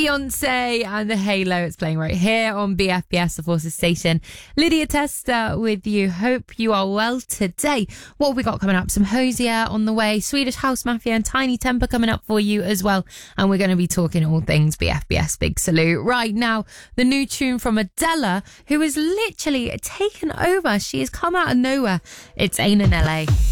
Beyonce and the Halo. It's playing right here on BFBS, the Forces Station. Lydia Testa with you. Hope you are well today. What have we got coming up? Some Hosier on the way, Swedish House Mafia and Tiny Temper coming up for you as well. And we're going to be talking all things BFBS. Big salute. Right now, the new tune from Adela, who has literally taken over. She has come out of nowhere. It's Ain't in LA.